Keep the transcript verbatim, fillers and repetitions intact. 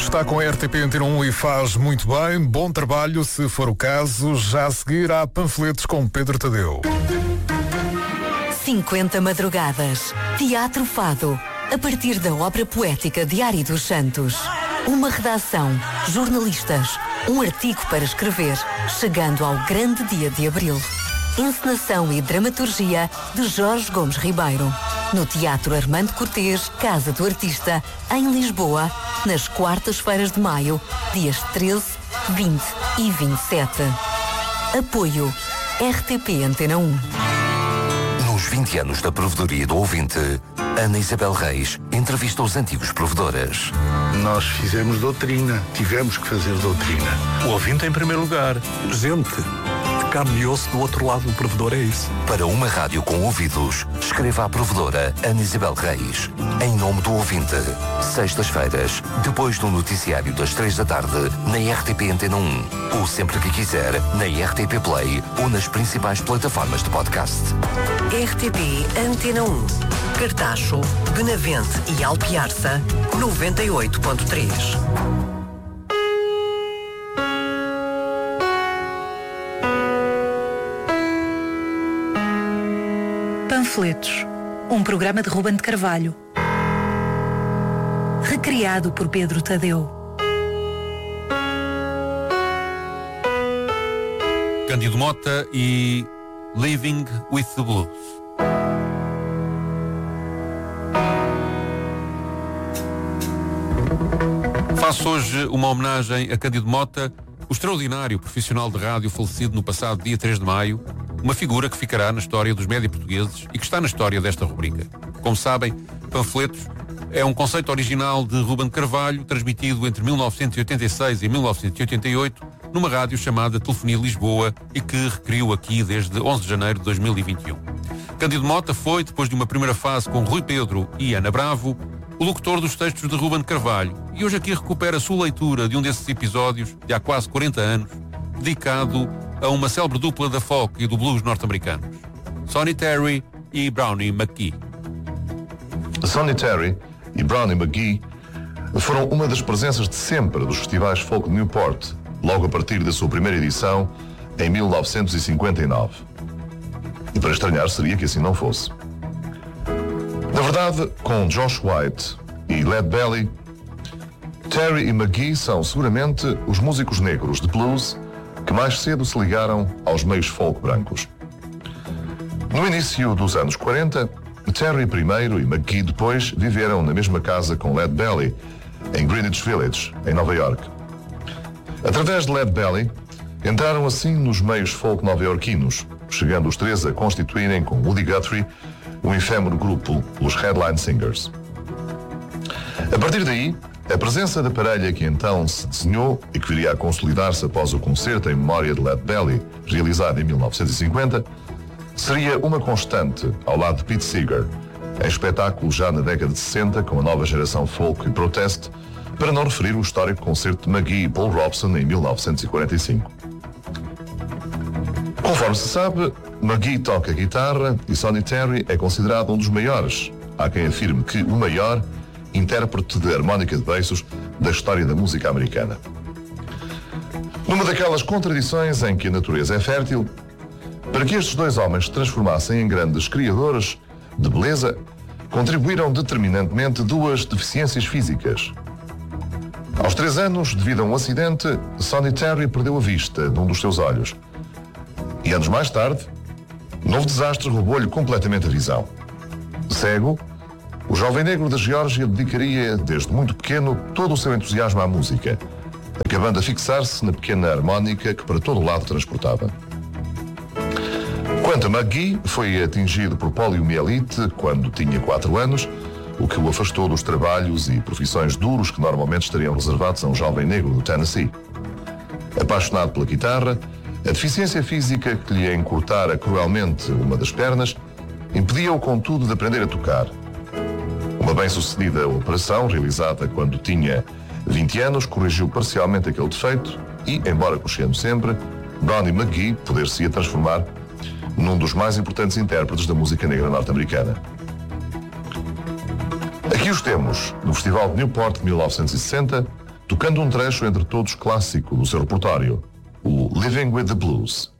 Está com a R T P Antena um e faz muito bem. Bom trabalho, se for o caso. Já a seguir há panfletos com Pedro Tadeu. cinquenta madrugadas. Teatro Fado. A partir da obra poética de Ari dos Santos. Uma redação, jornalistas, um artigo para escrever, chegando ao grande dia de abril. Encenação e dramaturgia de Jorge Gomes Ribeiro. No Teatro Armando Cortês, Casa do Artista, em Lisboa, nas quartas-feiras de maio, dias treze, vinte e vinte e sete. Apoio R T P Antena um. Nos vinte anos da provedoria do ouvinte, Ana Isabel Reis entrevista os antigos provedores. Nós fizemos doutrina, tivemos que fazer doutrina. O ouvinte em primeiro lugar. Gente, de carne e osso do outro lado do provedor, é isso. Para uma rádio com ouvidos, escreva à provedora Ana Isabel Reis. Em nome do ouvinte. Sextas-feiras, depois do noticiário das três da tarde, na R T P Antena um. Ou sempre que quiser, na R T P Play ou nas principais plataformas de podcast. R T P Antena um. Cartacho, Benavente e Alpiarça, noventa e oito ponto três. Panfletos, um programa de Ruben de Carvalho. Recriado por Pedro Tadeu. Cândido Mota e Living with the Blues. Faço hoje uma homenagem a Cândido Mota, o extraordinário profissional de rádio falecido no passado dia três de maio, uma figura que ficará na história dos média portugueses e que está na história desta rubrica. Como sabem, Panfletos é um conceito original de Ruben de Carvalho, transmitido entre mil novecentos e oitenta e seis e mil novecentos e oitenta e oito, numa rádio chamada Telefonia Lisboa e que recriou aqui desde onze de janeiro de dois mil e vinte e um. Cândido Mota foi, depois de uma primeira fase com Rui Pedro e Ana Bravo, o locutor dos textos de Ruben de Carvalho, e hoje aqui recupera a sua leitura de um desses episódios, de há quase quarenta anos, dedicado a uma célebre dupla da folk e do blues norte-americanos, Sonny Terry e Brownie McGhee. Sonny Terry e Brownie McGhee foram uma das presenças de sempre dos festivais folk de Newport, logo a partir da sua primeira edição, em mil novecentos e cinquenta e nove. E para estranhar seria que assim não fosse. Na verdade, com Josh White e Lead Belly, Terry e McGhee são seguramente os músicos negros de blues que mais cedo se ligaram aos meios folk brancos. No início dos anos quarenta, Terry primeiro e McGhee depois viveram na mesma casa com Lead Belly, em Greenwich Village, em Nova York. Através de Lead Belly, entraram assim nos meios folk nova-iorquinos, chegando os três a constituírem com Woody Guthrie um efêmero grupo, os Headline Singers. A partir daí, a presença da parelha que então se desenhou e que viria a consolidar-se após o concerto em memória de Lead Belly, realizado em mil novecentos e cinquenta, seria uma constante ao lado de Pete Seeger, em espetáculo já na década de sessenta com a nova geração folk e protest, para não referir o histórico concerto de McGhee e Paul Robson em mil novecentos e quarenta e cinco. Conforme se sabe, McGhee toca guitarra e Sonny Terry é considerado um dos maiores, há quem afirme que o maior, intérprete de harmónica de beiços da história da música americana. Numa daquelas contradições em que a natureza é fértil, para que estes dois homens se transformassem em grandes criadores de beleza, contribuíram determinantemente duas deficiências físicas. Aos três anos, devido a um acidente, Sonny Terry perdeu a vista de um dos seus olhos. E anos mais tarde, um novo desastre roubou-lhe completamente a visão. Cego, o jovem negro da Geórgia dedicaria, desde muito pequeno, todo o seu entusiasmo à música, acabando a fixar-se na pequena harmónica que para todo o lado transportava. Quanto a McGhee, foi atingido por poliomielite quando tinha quatro anos, o que o afastou dos trabalhos e profissões duros que normalmente estariam reservados a um jovem negro do Tennessee. Apaixonado pela guitarra, a deficiência física que lhe encurtara cruelmente uma das pernas impedia-o, contudo, de aprender a tocar. Uma bem-sucedida operação, realizada quando tinha vinte anos, corrigiu parcialmente aquele defeito e, embora cocheando sempre, Brownie McGhee poder-se-ia transformar num dos mais importantes intérpretes da música negra norte-americana. Aqui os temos, no Festival de Newport de mil novecentos e sessenta, tocando um trecho entre todos clássico do seu repertório, o Living with the Blues.